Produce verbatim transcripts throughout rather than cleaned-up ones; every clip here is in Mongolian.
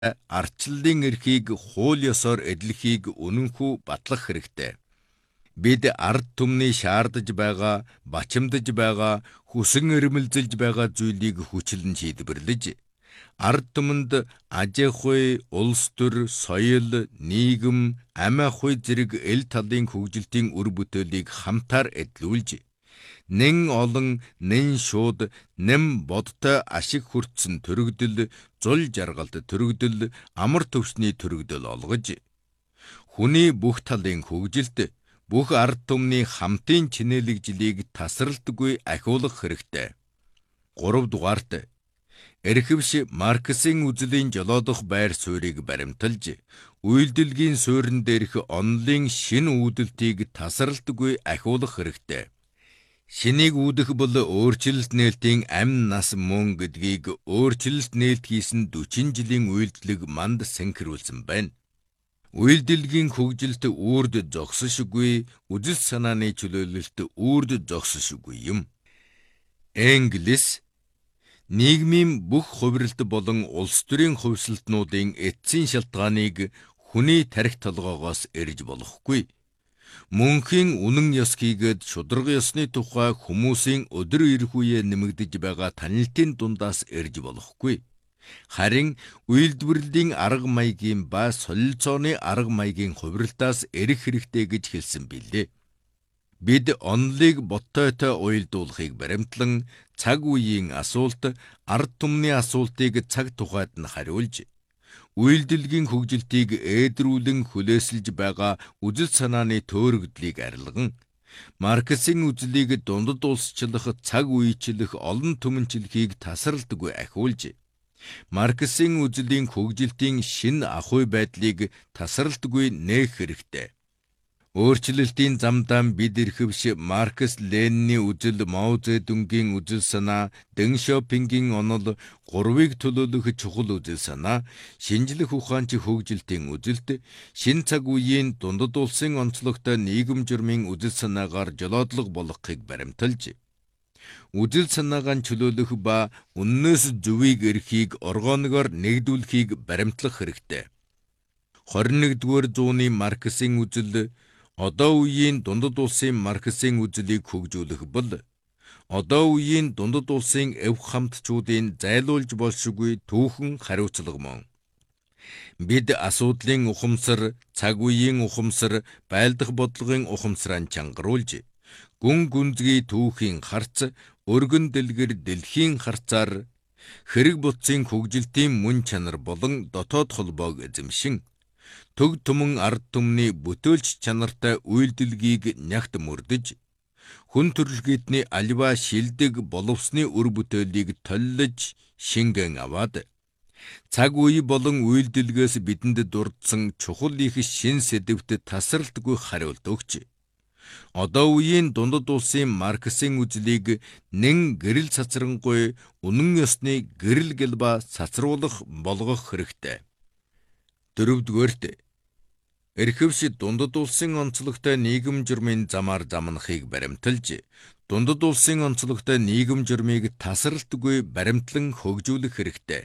ардчлалын эрхийг хууль ёсоор эдлэхийг үнэнхүү батлах хэрэгтэй. Бид ард түмний шаардаж байгаа, бачимдаж байгаа, хүсэн эрмэлзэлж байгаа зүйлийг хүчлэн шийдвэрлэж, ард түмэнд аж ахуй, улс төр, соёл, нийгэм, ам ахуй зэрэг эл талын хөгжилтийн үр бүтээлийг хамтаар эдлүүлж, нэн олон, нэн шууд, нэм бодтой ашиг хүртсэн төрөгдөл, зул жаргалд төрөгдөл, амар төвчний төрөгдөл олгож, хүний бүх талын хөгжилт, бүх ард түмний хамтын чинээлэгжлийг тасралтгүй ахиулах хэрэгтэй. гурав дугаарт эрхэвш Марксийн үзлийн жолоодох байр суурийг баримталж, үйлдэлгийн суурин дээрх онолын шин үүдэлтийг тасралтгүй ахиулах хэрэгтэй. Шинийг үүдэх бол өөрчлөлт нээлтийн амь нас мөн гэдгийг өөрчлөлт нээлт хийсэн дөрвөн жилийн үйлдэлэг манд сэнхрүүлсэн байна. Үйлдэлгийн хөгжилт үрд зогсошгүй, үзэл санааны чөлөөлөлт үрд зогсошгүй юм. Энгелис нийгмийн бүх хувиралт болон улс төрийн хувьсалтнуудын эцсийн шалтгааныг хүний тархи толгоогоос эрж болохгүй. Мөнхийн үнэн ёс хийгээд шударга ёсны тухай хүмүүсийн өдөр ирэх үеэ нэмэгдэж байгаа танилтын дундаас эрж болохгүй. Харин үйлдвэрлэлийн арга маягийн ба солилцооны арга маягийн хувиралтаас эрэх хэрэгтэй гэж хэлсэн билээ. Бид онолыг боттойтой уялдуулахыг баримтлан цаг үеийн асуулт, ард түмний асуултыг цаг тухайд нь хариулж, үйлдэлгийн хөгжилтийг ээдрүүлэн хүлээсэлж байгаа үзэл санааны төөрөгдлийг арилган, Марксийн үзлийг дундад улсчлах, цаг үечлэх, олон түмэнчлэхийг тасралтгүй ахиулж, Марксийн үзлийн хөгжилтийн шин ахуй байдлыг тасралтгүй нээх хэрэгтэй. Өөрчлөлтийн замдаа бид эрхэвш Маркс Ленины үзэл, Мао Цзэдунгийн үзэл санаа, Дэн Шопингийн онол, гурвыг төлөөлөх чухал үзэл санаа, шинжлэх ухаанч хөгжилтийн үзэлт, шин цаг үеийн дундад улсын онцлогтой нийгэм журмын үзэл санаагаар жолоодлого болгохыг баримталж, үзэл санаагаа чөлөөлөх ба үннээс зөвийг эрхийг оргооногоор нэгдүүлэхийг баримтлах хэрэгтэй. хорин нэгдүгээр зууны Марксийн үзэл, одоо үеийн дундад улсын Марксийн үзлийг хөгжүүлэх бол, одоо үеийн дундад улсын эв хамтчуудын зайлуулж болшгүй түүхэн хариуцлага мөн. Бид асуудлын ухамсар, цаг үеийн ухамсар, байлдах бодлогын ухамсараа чангаруулж, гүн гүнзгий түүхийн харц, өргөн дэлгэр дэлхийн харцаар хэрэг бутцын хөгжилтийн мөн чанар болон дотоод холбоог эзэмшин, төг түмэн ард түмний бүтээлч чанартай үйлдэлгийг нягт мөрдөж, хүн төрөлхтний альва шилдэг боловсны үр бүтээлийг толлож шингэн аваад, цаг үе болон үйлдэлгээс бидэнд дурдсан чухал их шин сэдвт тасралтгүй хариулт өгч, одоо үеийн дундад улсын Марксийн үзлийг нэн гэрэл цацрангуй үнэн ёсны гэрэл гэлба цацруулах болгох хэрэгтэй. Дөрөвдүгээрт эрхэвш дундад улсын онцлогтой нийгэм журмын замаар замнахыг баримталж, дундад улсын онцлогтой нийгэм журмыг тасралтгүй баримтлан хөгжүүлэх хэрэгтэй.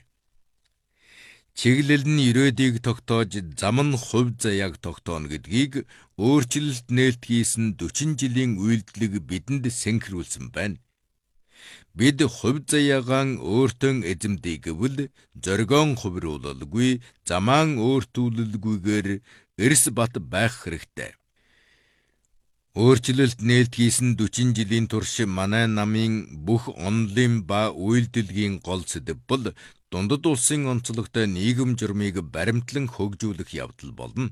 Чиглэл нь ирээдүйг тогтоож, зам нь хувь заяаг тогтооно гэдгийг өөрчлөлт нээлт хийсэн дөрвөн жилийн үйлдэлэг бидэнд сэнхрүүлсэн байна. Бид хувь заяагаан өөртөө эзэмдэг гэвэл зоргоон хувируулалгүй, замаан өөртүүлэлгүйгээр эрс бат байх хэрэгтэй. Өөрчлөлт нээлт хийсэн дөрвөн жилийн турш манай намын бүх онолын ба үйлдэлгийн гол сэдэв бол дундад улсын онцлогтой нийгэм журмыг баримтлан хөгжүүлэх явдал болно.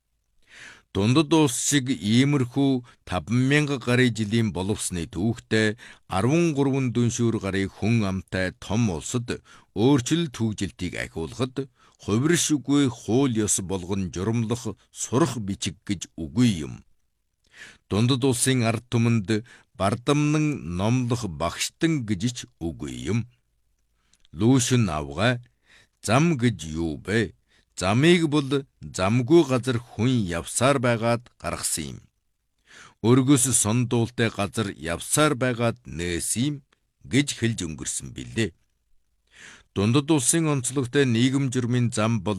Дундад улс шиг иймэрхүү таван мянга гаруй жилийн боловсны түүхтэй арван гурван дүншүүр гаруй хүн амтай том улсад өөрчлөлт хөгжилтийг ахиулахад хувиршгүй хууль ёс болгон журамлах сурах бичиг гэж үгүй юм. Дундад улсын ард түмэнд бардамнан номлох багштан гэж ч үгүй юм. Лүүшин авгай, зам гэж юу бэ? Замыг бол замгүй газар хүн явсаар байгаад гаргасан юм. Өргөс сондуултай газар явсаар байгаад нээсэн юм гэж хэлж өнгөрсөн билээ. Дундад улсын онцлогтой нийгэм журмын зам бол